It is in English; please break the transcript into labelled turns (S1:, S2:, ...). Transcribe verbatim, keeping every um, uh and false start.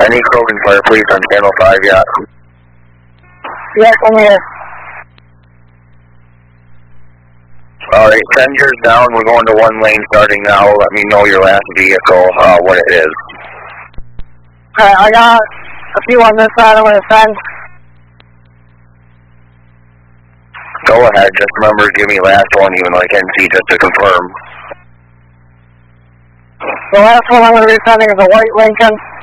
S1: Any Krogan Fire Police on Channel five yet?
S2: Yes, I'm here.
S1: Alright, ten years down, we're going to one lane starting now. Let me know your last vehicle, uh, what it is.
S2: Alright, I got a few on this side I'm going to send.
S1: Go ahead, just remember to give me last one even like N C just to confirm.
S2: The last one I'm going to be sending is a white Lincoln.